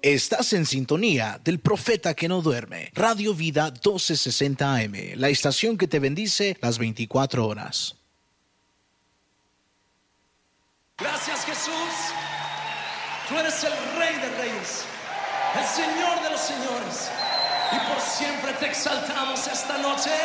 Estás en sintonía del profeta que no duerme. Radio Vida 1260 AM, la estación que te bendice las 24 horas. Gracias, Jesús. Tú eres el Rey de Reyes, el Señor de los señores, y por siempre te exaltamos esta noche.